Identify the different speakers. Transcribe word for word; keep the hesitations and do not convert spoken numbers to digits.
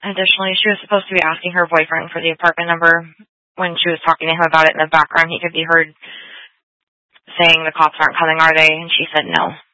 Speaker 1: Additionally, she was supposed to be asking her boyfriend for the apartment number. When she was talking to him about it in the background, he could be heard saying, "The cops aren't coming, are they?" And she said no.